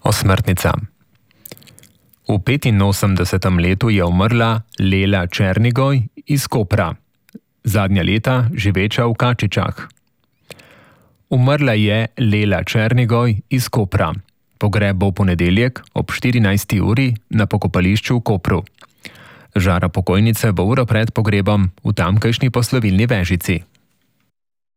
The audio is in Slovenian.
Osmrtnica. V 85. letu je umrla Lela Černigoj iz Kopra, zadnja leta živeča v Kačičah. Umrla je Lela Černigoj iz Kopra. Pogreb bo v ponedeljek ob 14. uri na pokopališču v Kopru. Žara pokojnice bo uro pred pogrebom v tamkajšnji poslovilni Vežici.